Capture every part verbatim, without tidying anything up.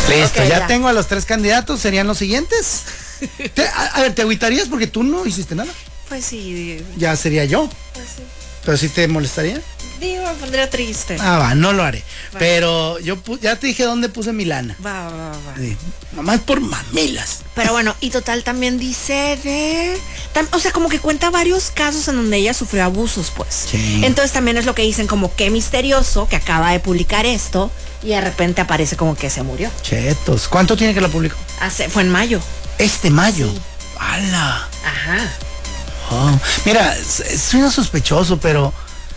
Listo, Ok, ya, ya. tengo a los tres candidatos, ¿serían los siguientes? Te- a, a ver, ¿te agüitarías porque tú no hiciste nada? Pues sí, Ya sería yo, pues sí. pero sí te molestaría. Digo, me pondría triste. Ah, va, no lo haré. Va. Pero yo pu- ya te dije dónde puse mi lana. Va, va, va, va. Sí, nomás por mamilas. Pero bueno, y total también dice de... tam- o sea, como que cuenta varios casos en donde ella sufrió abusos, pues. Sí. Entonces también es lo que dicen como qué misterioso que acaba de publicar esto y de repente aparece como que se murió. Chetos, ¿cuánto tiene que lo publicó? Hace, fue en mayo. Este mayo. Sí. ¡Hala! Ajá. Oh, mira, s- suena sospechoso, pero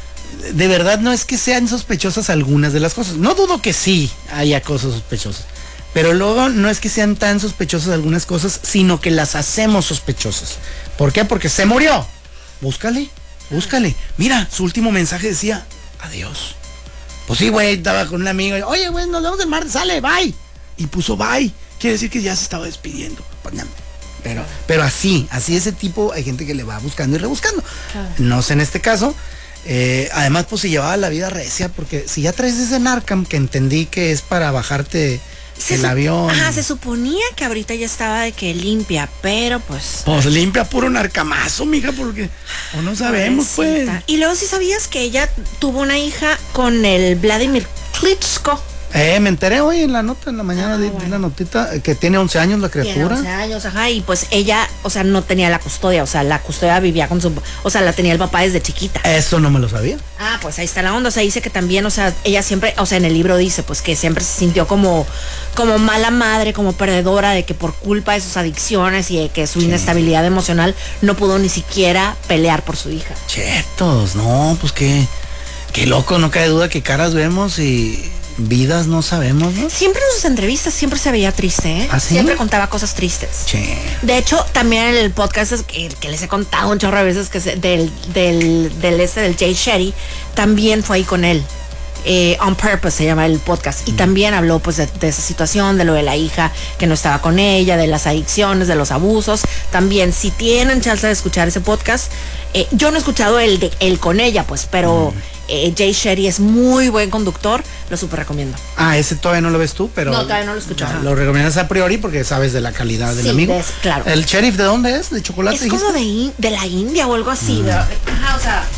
de verdad no es que sean sospechosas algunas de las cosas. No dudo que sí haya cosas sospechosas, pero luego no es que sean tan sospechosas algunas cosas, sino que las hacemos sospechosas. ¿Por qué? Porque se murió. Búscale, búscale. Mira, su último mensaje decía, adiós. Pues sí, güey, estaba con un amigo, y, oye, güey, nos vemos el martes, sale, bye. Y puso bye. Quiere decir que ya se estaba despidiendo. Pues, no. Pero, pero así, así ese tipo, hay gente que le va buscando y rebuscando. Claro. No sé en este caso. Eh, además, pues se llevaba la vida recia, porque si ya traes ese Narcan, que entendí que es para bajarte Se el sup- avión. Ajá, se suponía que ahorita ya estaba de que limpia, pero pues... Pues limpia puro narcamazo, mija, porque o no sabemos, pues. pobrecita. Y luego sí sabías que ella tuvo una hija con el Vladimir Klitschko. Eh, me enteré hoy en la nota, en la mañana, Ah, di, bueno. di la notita, eh, que tiene once años la Tiene criatura. once años, ajá, y pues ella, o sea, no tenía la custodia, o sea, la custodia vivía con su, o sea, la tenía el papá desde chiquita. Eso no me lo sabía. Ah, pues ahí está la onda, o sea, dice que también, o sea, ella siempre, o sea, en el libro dice, pues que siempre se sintió como, como mala madre, como perdedora, de que por culpa de sus adicciones y de que su inestabilidad emocional no pudo ni siquiera pelear por su hija. Chetos, no, pues qué, qué loco, no cabe duda que caras vemos y vidas no sabemos, ¿no? Siempre en sus entrevistas siempre se veía triste, ¿eh? ¿Ah, sí? Siempre contaba cosas tristes. Che. De hecho, también en el podcast es que, que les he contado un chorro de veces que se- del, del, del este del Jay Shetty, también fue ahí con él. Eh, On Purpose se llama el podcast. Y también habló pues de, de esa situación, de lo de la hija que no estaba con ella, de las adicciones, de los abusos. También, si tienen chance de escuchar ese podcast, eh, yo no he escuchado el de él con ella, pues, pero eh, Jay Shetty es muy buen conductor, lo súper recomiendo. Ah, ese todavía no lo ves tú, pero... No, todavía no lo escucho, ajá. Lo recomiendas a priori porque sabes de la calidad del Sí, amigo. de- claro. ¿El sheriff de dónde es? ¿De chocolate? Es como dijiste? de, in- de la India o algo así, ¿verdad? Ajá, o sea.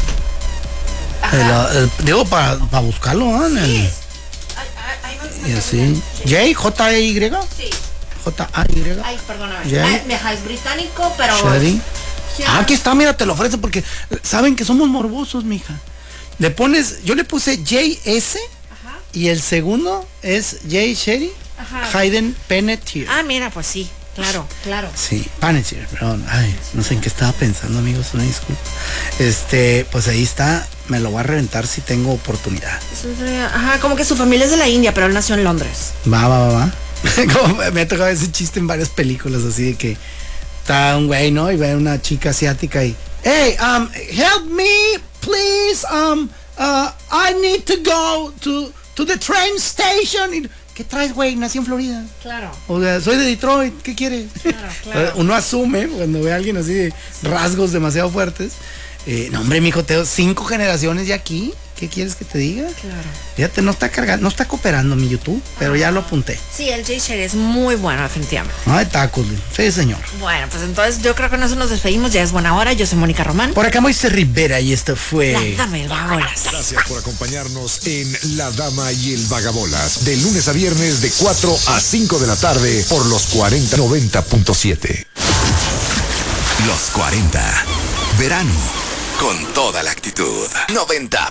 El, Ajá. el- digo, para buscarlo, ¿no? En el- Sí. Ay, ay, ay, no, y no, así. J, J A Y. Sí. J A Y. Ay, perdóname. Ya. Ay, deja, es británico, pero. Sherry. Ya. Ah, aquí está, mira, te lo ofrece porque saben que somos morbosos, mija. Le pones, yo le puse J S Ajá. y el segundo es J Sherry Ajá. Hayden Panettiere. Ah, mira, pues sí. Claro, claro. Sí, Panettiere, perdón. Ay, no sé en qué estaba pensando, amigos, una disculpa. Este, pues ahí está, me lo voy a reventar si tengo oportunidad. Eso sería- Ajá, como que su familia es de la India, pero él nació en Londres. Va, va, va, va. Como me ha tocado ese chiste en varias películas, así de que está un güey, ¿no? Y ve a una chica asiática y, hey, um, help me, please, um, uh, I need to go to, to the train station. Y, ¿qué traes, güey? Nací en Florida. Claro. O sea, soy de Detroit, ¿qué quieres? Claro, claro. Uno asume cuando ve a alguien así de rasgos demasiado fuertes. Eh, no, hombre, mijo, tengo cinco generaciones ya aquí. ¿Qué quieres que te diga? Claro. Fíjate, no está cargando, no está cooperando mi YouTube, pero ya lo apunté. Sí, el Jay Shetty es muy bueno, definitivamente. No de tacos, güey. Sí, señor. Bueno, pues entonces yo creo que nosotros nos despedimos, ya es buena hora. Yo soy Mónica Román. Por acá Moisés Rivera y esto fue... La Dama y el Vagabolas. Gracias por acompañarnos en La Dama y el Vagabolas, de lunes a viernes de cuatro a cinco de la tarde por los cuarenta noventa punto siete. Los cuarenta. Verano. Con toda la actitud. noventa